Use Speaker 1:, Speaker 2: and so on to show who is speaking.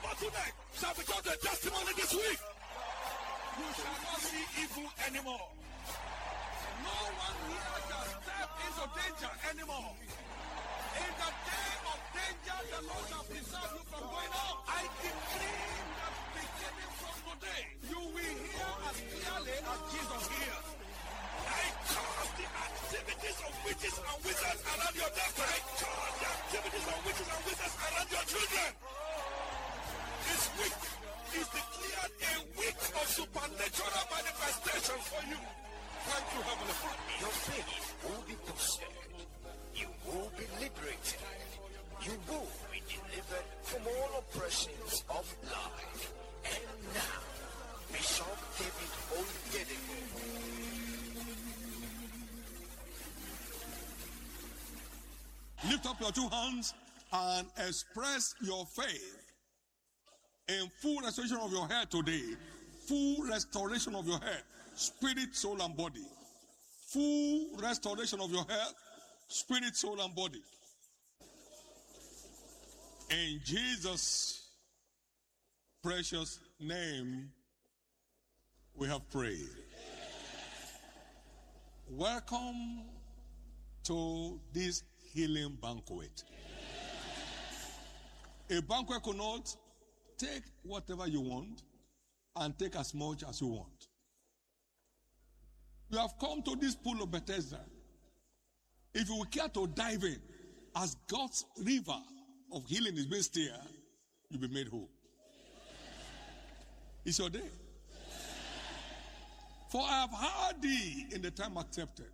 Speaker 1: bottleneck shall become the testimony this week. You shall not see evil anymore. No one here shall step into danger anymore. In the day of danger, the Lord shall preserve you from going out. I decree that beginning from today, you will hear as clearly as Jesus hears. I cause the activities of witches and wizards around your daughter. I cause the activities of witches and wizards around your children. This week is declared a week of supernatural manifestation for you. Thank you, Heavenly Father.
Speaker 2: Your faith will be boosted. You will be liberated. You will be delivered from all oppressions of life. And now, Bishop David Oyedepo.
Speaker 1: Lift up your two hands and express your faith in full restoration of your head today. Full restoration of your head, spirit, soul, and body. Full restoration of your head, spirit, soul, and body. In Jesus' precious name, we have prayed. Welcome to this healing banquet. A banquet could not take whatever you want and take as much as you want. You have come to this pool of Bethesda. If you will care to dive in, as God's river of healing is being stirred, you'll be made whole. It's your day. For I have heard thee in the time accepted.